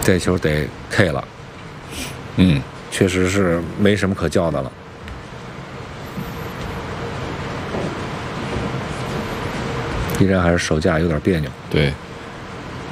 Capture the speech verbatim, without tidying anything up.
这球得 K 了。嗯，确实是没什么可叫的了。依然还是手架有点别扭。 对。